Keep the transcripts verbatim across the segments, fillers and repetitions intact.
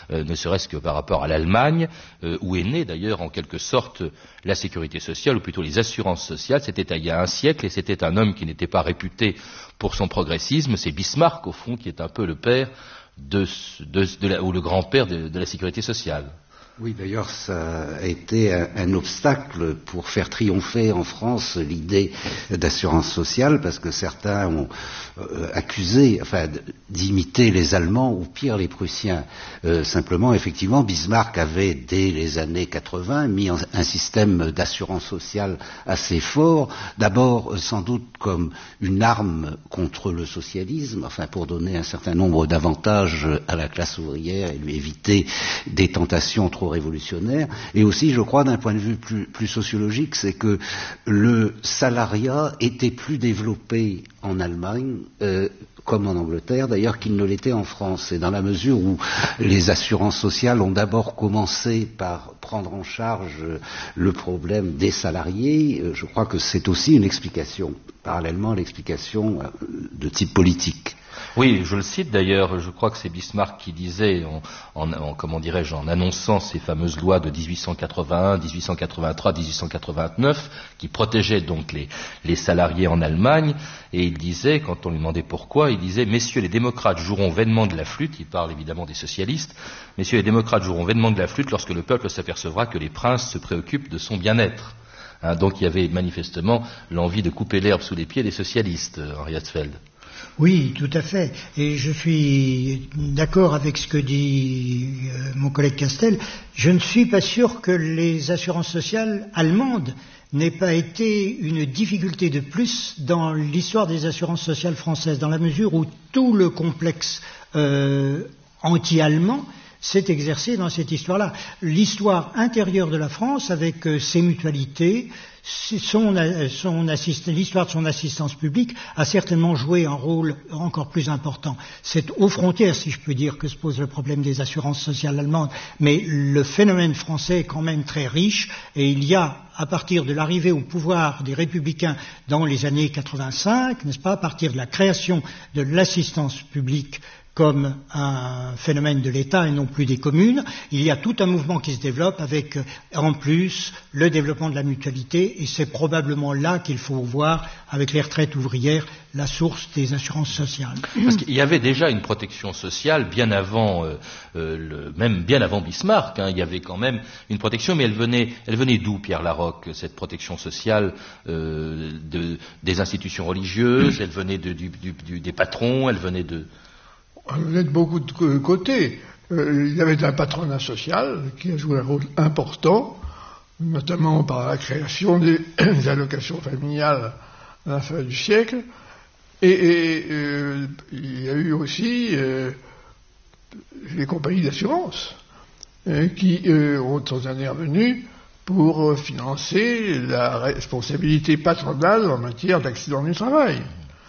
euh, ne serait-ce que par rapport à l'Allemagne, euh, où est née d'ailleurs en quelque sorte la sécurité sociale, ou plutôt les assurances sociales. C'était il y a un siècle, et c'était un homme qui n'était pas réputé pour son progressisme, c'est Bismarck au fond, qui est un peu le père de, de, de la, ou le grand-père de, de la sécurité sociale. Oui, d'ailleurs, ça a été un, un obstacle pour faire triompher en France l'idée d'assurance sociale, parce que certains ont euh, accusé, enfin, d'imiter les Allemands ou pire les Prussiens. Euh, simplement, effectivement, Bismarck avait dès les années quatre-vingts mis en, un système d'assurance sociale assez fort. D'abord, sans doute comme une arme contre le socialisme, enfin, pour donner un certain nombre d'avantages à la classe ouvrière et lui éviter des tentations trop révolutionnaire, et aussi, je crois, d'un point de vue plus, plus sociologique, c'est que le salariat était plus développé en Allemagne, euh, comme en Angleterre, d'ailleurs, qu'il ne l'était en France. Et dans la mesure où les assurances sociales ont d'abord commencé par prendre en charge le problème des salariés, je crois que c'est aussi une explication, parallèlement à l'explication de type politique. Oui, je le cite d'ailleurs, je crois que c'est Bismarck qui disait, en, en, en comment dirais-je, en annonçant ces fameuses lois de dix-huit cent quatre-vingt-un, dix-huit cent quatre-vingt-trois, dix-huit cent quatre-vingt-neuf, qui protégeaient donc les, les salariés en Allemagne, et il disait, quand on lui demandait pourquoi, il disait « Messieurs les démocrates joueront vainement de la flûte », il parle évidemment des socialistes, « Messieurs les démocrates joueront vainement de la flûte lorsque le peuple s'apercevra que les princes se préoccupent de son bien-être ». Hein, donc il y avait manifestement l'envie de couper l'herbe sous les pieds des socialistes, Henri Hatzfeld. Oui, tout à fait. Et je suis d'accord avec ce que dit euh, mon collègue Castel. Je ne suis pas sûr que les assurances sociales allemandes n'aient pas été une difficulté de plus dans l'histoire des assurances sociales françaises, dans la mesure où tout le complexe euh, anti-allemand s'est exercé dans cette histoire-là. L'histoire intérieure de la France, avec euh, ses mutualités, son, son assist, l'histoire de son assistance publique a certainement joué un rôle encore plus important. C'est aux frontières, si je peux dire, que se pose le problème des assurances sociales allemandes, mais le phénomène français est quand même très riche, et il y a, à partir de l'arrivée au pouvoir des Républicains dans les années quatre-vingt-cinq, n'est-ce pas, à partir de la création de l'assistance publique comme un phénomène de l'État et non plus des communes, il y a tout un mouvement qui se développe avec, en plus, le développement de la mutualité, et c'est probablement là qu'il faut voir, avec les retraites ouvrières, la source des assurances sociales. Parce qu'il y avait déjà une protection sociale bien avant, euh, euh, le, même bien avant Bismarck, hein, il y avait quand même une protection, mais elle venait, elle venait d'où, Pierre Larocque, cette protection sociale euh, de, des institutions religieuses, elle venait de, du, du, du, des patrons, elle venait de... Elle venait de beaucoup de côtés. Euh, il y avait un patronat social qui a joué un rôle important, notamment par la création des, des allocations familiales à la fin du siècle. Et, et euh, il y a eu aussi euh, les compagnies d'assurance euh, qui euh, ont intervenu pour financer la responsabilité patronale en matière d'accident du travail.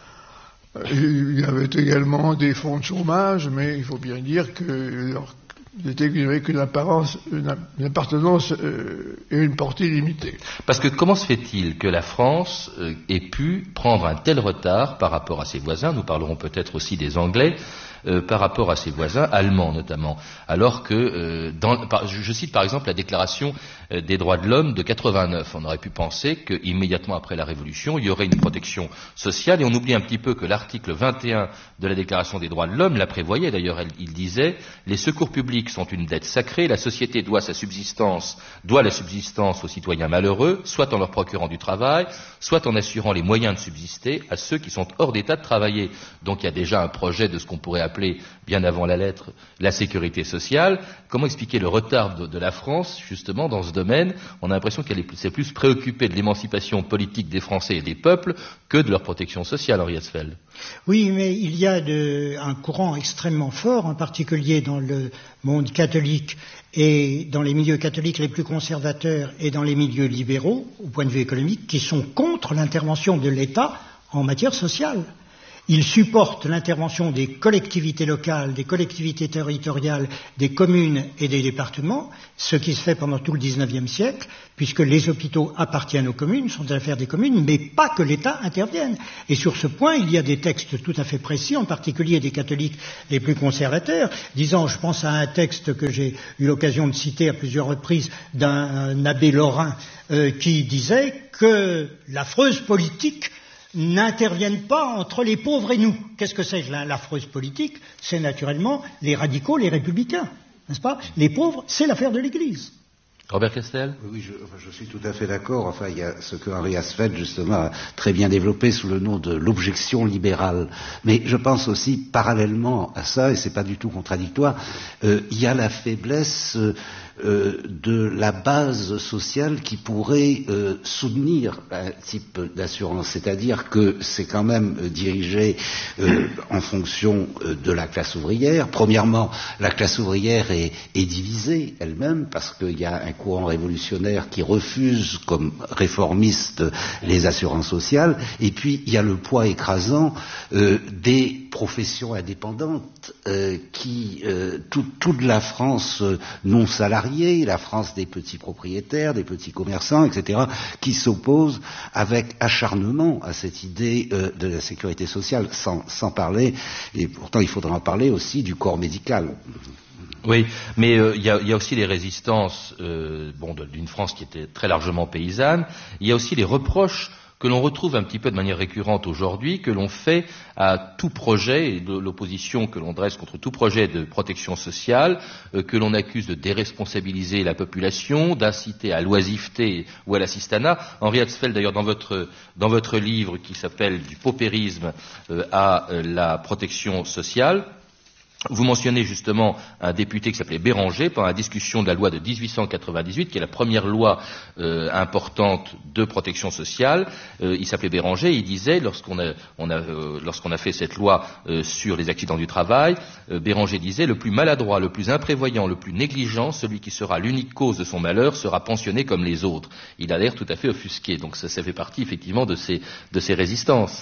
Il y avait également des fonds de chômage, mais il faut bien dire que n'était qu'une apparence, une, une appartenance euh, et une portée limitée. Parce que comment se fait-il que la France euh, ait pu prendre un tel retard par rapport à ses voisins, nous parlerons peut-être aussi des Anglais, euh, par rapport à ses voisins, allemands notamment, alors que, euh, dans, par, je cite par exemple la déclaration euh, des droits de l'homme de quatre-vingt-neuf, on aurait pu penser qu'immédiatement après la Révolution, il y aurait une protection sociale, et on oublie un petit peu que l'article vingt et un de la déclaration des droits de l'homme la prévoyait, d'ailleurs elle, il disait « Les secours publics sont une dette sacrée, la société doit sa subsistance, doit la subsistance aux citoyens malheureux, soit en leur procurant du travail, soit en assurant les moyens de subsister à ceux qui sont hors d'état de travailler. » Donc il y a déjà un projet de ce qu'on pourrait appeler, bien avant la lettre, la sécurité sociale. Comment expliquer le retard de, de la France, justement, dans ce domaine? On a l'impression qu'elle s'est plus préoccupée de l'émancipation politique des Français et des peuples que de leur protection sociale, Henri Hatzfeld. Oui, mais il y a de, un courant extrêmement fort, en particulier dans le monde catholique et dans les milieux catholiques les plus conservateurs et dans les milieux libéraux, au point de vue économique, qui sont contre l'intervention de l'État en matière sociale. il supporte l'intervention des collectivités locales, des collectivités territoriales, des communes et des départements, ce qui se fait pendant tout le dix-neuvième siècle, puisque les hôpitaux appartiennent aux communes, sont à l'affaire des communes, mais pas que l'État intervienne. Et sur ce point, il y a des textes tout à fait précis, en particulier des catholiques les plus conservateurs, disant, je pense à un texte que j'ai eu l'occasion de citer à plusieurs reprises d'un abbé lorrain euh, qui disait que l'affreuse politique n'interviennent pas entre les pauvres et nous. Qu'est-ce que c'est l'affreuse politique? C'est naturellement les radicaux, les républicains, n'est-ce pas? Les pauvres, c'est l'affaire de l'Église. Robert Castel? Oui, je, enfin, je suis tout à fait d'accord. Enfin, il y a ce que Henri Asfeld, justement, a très bien développé sous le nom de l'objection libérale. Mais je pense aussi, parallèlement à ça, et c'est pas du tout contradictoire, euh, il y a la faiblesse euh, euh, de la base sociale qui pourrait euh, soutenir un type d'assurance. C'est-à-dire que c'est quand même euh, dirigé euh, en fonction euh, de la classe ouvrière. Premièrement, la classe ouvrière est, est divisée elle-même parce qu'il y a un courant révolutionnaire qui refuse comme réformiste les assurances sociales, et puis il y a le poids écrasant euh, des professions indépendantes euh, qui, euh, tout, toute la France euh, non salariée, la France des petits propriétaires, des petits commerçants, et cetera, qui s'opposent avec acharnement à cette idée euh, de la sécurité sociale, sans, sans parler, et pourtant il faudra en parler aussi, du corps médical. Oui, mais il euh, y, y a aussi les résistances euh, bon, d'une France qui était très largement paysanne. Il y a aussi les reproches que l'on retrouve un petit peu de manière récurrente aujourd'hui, que l'on fait à tout projet, et de l'opposition que l'on dresse contre tout projet de protection sociale, euh, que l'on accuse de déresponsabiliser la population, d'inciter à l'oisiveté ou à l'assistanat. Henri Hatzfeld, d'ailleurs, dans votre, dans votre livre qui s'appelle « Du paupérisme euh, à euh, la protection sociale », vous mentionnez justement un député qui s'appelait Béranger pendant la discussion de la loi de dix-huit cent quatre-vingt-dix-huit, qui est la première loi euh, importante de protection sociale. Euh, il s'appelait Béranger, et il disait, lorsqu'on a, on a, euh, lorsqu'on a fait cette loi euh, sur les accidents du travail, euh, Béranger disait, le plus maladroit, le plus imprévoyant, le plus négligent, celui qui sera l'unique cause de son malheur, sera pensionné comme les autres. Il a l'air tout à fait offusqué, donc ça, ça fait partie effectivement de ces, de ces résistances.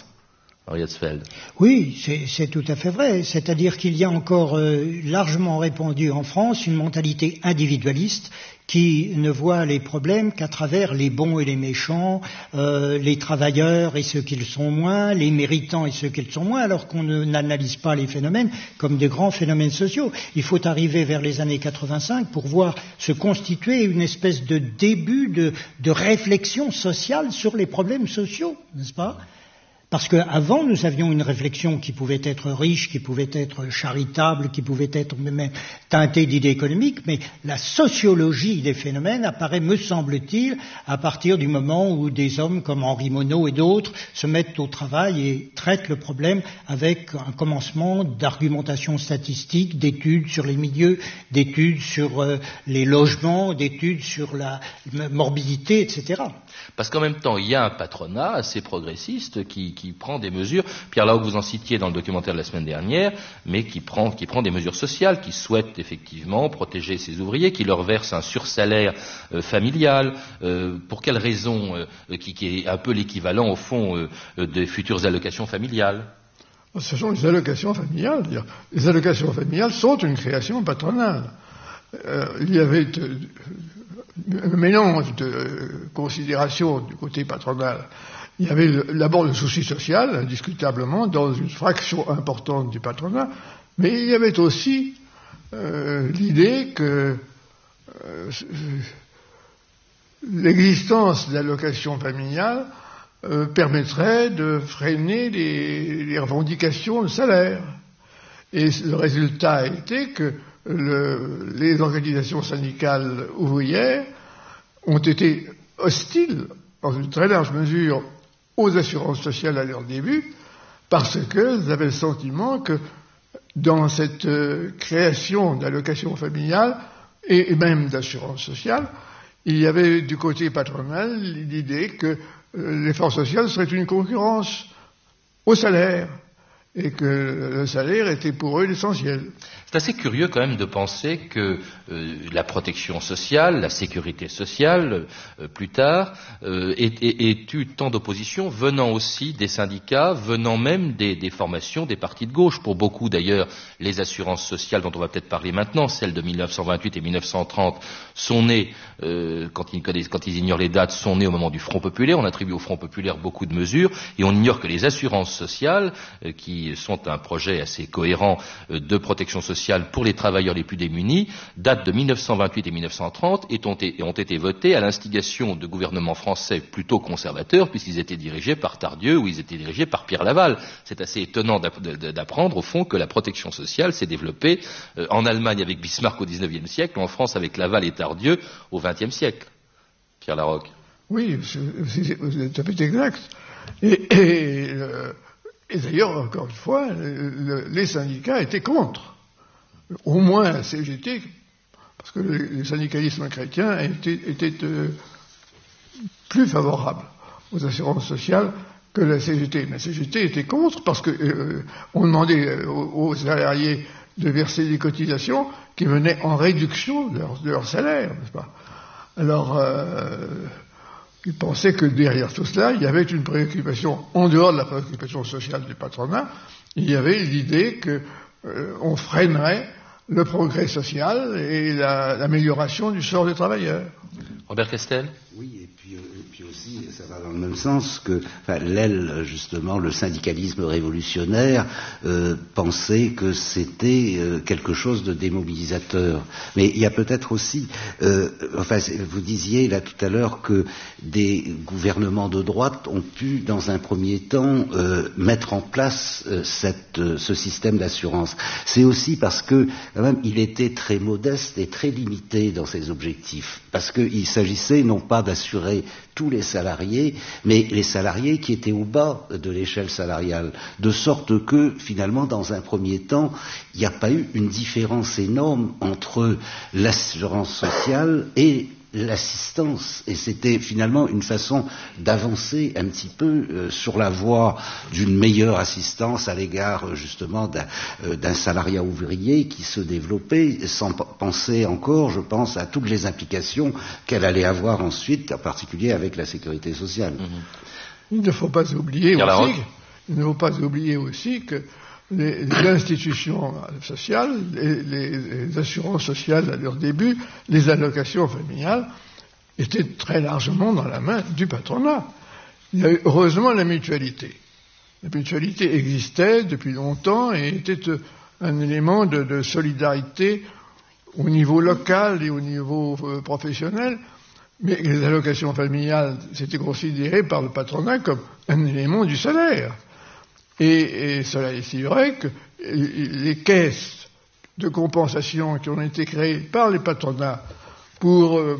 Oui, c'est tout à fait vrai. C'est-à-dire qu'il y a encore euh, largement répandu en France une mentalité individualiste qui ne voit les problèmes qu'à travers les bons et les méchants, euh, les travailleurs et ceux qui le sont moins, les méritants et ceux qui le sont moins, alors qu'on n'analyse pas les phénomènes comme des grands phénomènes sociaux. Il faut arriver vers les années quatre-vingt-cinq pour voir se constituer une espèce de début de, de réflexion sociale sur les problèmes sociaux, n'est-ce pas ? Parce qu'avant, nous avions une réflexion qui pouvait être riche, qui pouvait être charitable, qui pouvait être même teintée d'idées économiques, mais la sociologie des phénomènes apparaît, me semble-t-il, à partir du moment où des hommes comme Henri Monod et d'autres se mettent au travail et traitent le problème avec un commencement d'argumentation statistique, d'études sur les milieux, d'études sur euh, les logements, d'études sur la morbidité, et cetera. Parce qu'en même temps, il y a un patronat assez progressiste qui qui prend des mesures, Pierre Laoc, vous en citiez dans le documentaire de la semaine dernière, mais qui prend, qui prend des mesures sociales, qui souhaite effectivement protéger ses ouvriers, qui leur verse un sursalaire euh, familial. Euh, pour quelle raison euh, qui, qui est un peu l'équivalent, au fond, euh, des futures allocations familiales? Ce sont les allocations familiales. Les allocations familiales sont une création patronale. Euh, il y avait de, un mélange de considérations du côté patronal. Il y avait d'abord le souci social, indiscutablement, dans une fraction importante du patronat, mais il y avait aussi euh, l'idée que euh, l'existence d'allocations familiales euh, permettrait de freiner les, les revendications de salaire. Et le résultat a été que le, les organisations syndicales ouvrières ont été hostiles, dans une très large mesure, aux assurances sociales à leur début, parce qu'elles avaient le sentiment que dans cette euh, création d'allocations familiales et, et même d'assurances sociales, il y avait du côté patronal l'idée que euh, l'effort social serait une concurrence au salaire, et que le salaire était pour eux l'essentiel. C'est assez curieux quand même de penser que euh, la protection sociale, la sécurité sociale, euh, plus tard, euh, ait, ait, ait eu tant d'opposition venant aussi des syndicats, venant même des, des formations des partis de gauche. Pour beaucoup d'ailleurs, les assurances sociales dont on va peut-être parler maintenant, celles de mille neuf cent vingt-huit et mille neuf cent trente, sont nées, euh, quand, ils connaissent, quand ils ignorent les dates, sont nées au moment du Front populaire. On attribue au Front populaire beaucoup de mesures et on ignore que les assurances sociales, euh, qui sont un projet assez cohérent euh, de protection sociale, pour les travailleurs les plus démunis, datent de mille neuf cent vingt-huit et mille neuf cent trente et ont, et ont été votées à l'instigation de gouvernements français plutôt conservateurs, puisqu'ils étaient dirigés par Tardieu ou ils étaient dirigés par Pierre Laval. C'est assez étonnant d'apprendre, au fond, que la protection sociale s'est développée euh, en Allemagne avec Bismarck au dix-neuvième siècle, en France avec Laval et Tardieu au vingtième siècle. Pierre Larocque. Oui, c'est tout à fait exact. Et, et, euh, et d'ailleurs, encore une fois, le, le, les syndicats étaient contre. Au moins la C G T, parce que le, le syndicalisme chrétien était, était euh, plus favorable aux assurances sociales que la C G T. La C G T était contre parce qu'on euh, demandait aux, aux salariés de verser des cotisations qui venaient en réduction de leur, de leur salaire, n'est-ce pas? Alors, euh, ils pensaient que derrière tout cela, il y avait une préoccupation, en dehors de la préoccupation sociale du patronat, il y avait l'idée que euh, on freinerait le progrès social et la, l'amélioration du sort des travailleurs. Robert Castel. Oui, et puis, euh, et puis aussi, ça va dans le même sens que enfin, l'aile, justement, le syndicalisme révolutionnaire euh, pensait que c'était euh, quelque chose de démobilisateur. Mais il y a peut-être aussi, euh, enfin, vous disiez là tout à l'heure que des gouvernements de droite ont pu, dans un premier temps, euh, mettre en place euh, cette, euh, ce système d'assurance. C'est aussi parce que, quand même, il était très modeste et très limité dans ses objectifs. Parce qu'il s'agissait non pas d'assurer tous les salariés, mais les salariés qui étaient au bas de l'échelle salariale, de sorte que, finalement, dans un premier temps, il n'y a pas eu une différence énorme entre l'assurance sociale et l'assistance, et c'était finalement une façon d'avancer un petit peu euh, sur la voie d'une meilleure assistance à l'égard justement d'un, euh, d'un salariat ouvrier qui se développait, sans p- penser encore, je pense, à toutes les implications qu'elle allait avoir ensuite, en particulier avec la sécurité sociale. Mmh. Il ne faut pas oublier aussi, il ne faut pas oublier aussi que les, les institutions sociales, les, les, les assurances sociales à leur début, les allocations familiales, étaient très largement dans la main du patronat. Il y a eu heureusement la mutualité. La mutualité existait depuis longtemps et était un élément de, de solidarité au niveau local et au niveau euh, professionnel, mais les allocations familiales, c'était considéré par le patronat comme un élément du salaire. Et, et cela est si vrai que les caisses de compensation qui ont été créées par les patronats pour euh,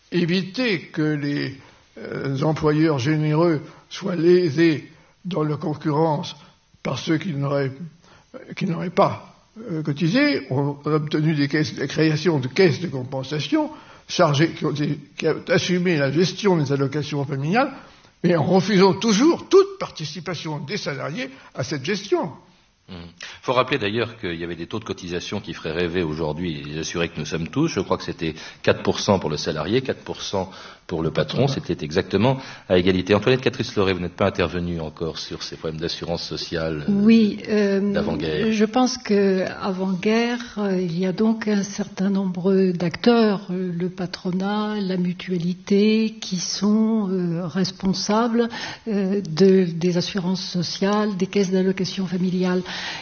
éviter que les euh, employeurs généreux soient lésés dans leur concurrence par ceux qui n'auraient, qui n'auraient pas euh, cotisé, ont obtenu des caisses, la création de caisses de compensation chargées, qui ont, qui ont assumé la gestion des allocations familiales, mais en refusant toujours toute participation des salariés à cette gestion. Il faut rappeler d'ailleurs qu'il y avait des taux de cotisation qui feraient rêver aujourd'hui les assurés que nous sommes tous. Je crois que c'était quatre pour cent pour le salarié, quatre pour cent pour le patron. C'était exactement à égalité. Antoinette Catrice-Loré, vous n'êtes pas intervenue encore sur ces problèmes d'assurance sociale euh, oui, euh, d'avant-guerre. Je pense qu'avant-guerre, euh, il y a donc un certain nombre d'acteurs, euh, le patronat, la mutualité, qui sont euh, responsables euh, de, des assurances sociales, des caisses d'allocation familiale.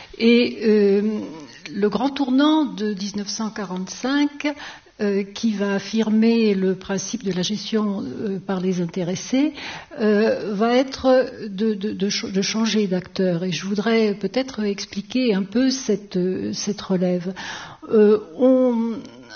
Et euh, le grand tournant de dix-neuf cent quarante-cinq, euh, qui va affirmer le principe de la gestion euh, par les intéressés, euh, va être de, de, de, ch- de changer d'acteur. Et je voudrais peut-être expliquer un peu cette, cette relève. Euh, on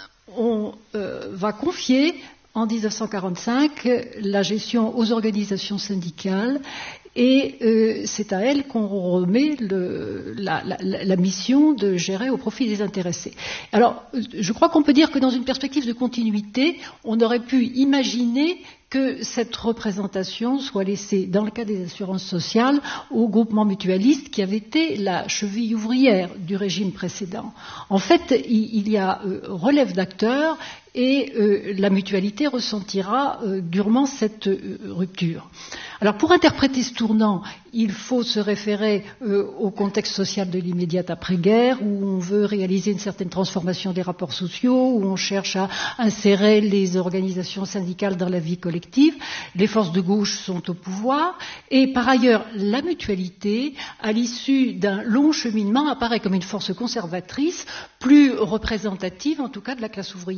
on euh, va confier en dix-neuf cent quarante-cinq la gestion aux organisations syndicales. et euh, c'est à elle qu'on remet le, la, la, la mission de gérer au profit des intéressés. Alors, je crois qu'on peut dire que dans une perspective de continuité, on aurait pu imaginer que cette représentation soit laissée, dans le cas des assurances sociales, au groupement mutualiste qui avait été la cheville ouvrière du régime précédent. En fait, il y a euh, relève d'acteurs et euh, la mutualité ressentira euh, durement cette euh, rupture. Alors, pour interpréter ce tournant, il faut se référer euh, au contexte social de l'immédiate après-guerre, où on veut réaliser une certaine transformation des rapports sociaux, où on cherche à insérer les organisations syndicales dans la vie collective. Les forces de gauche sont au pouvoir, et par ailleurs, la mutualité, à l'issue d'un long cheminement, apparaît comme une force conservatrice, plus représentative en tout cas de la classe ouvrière.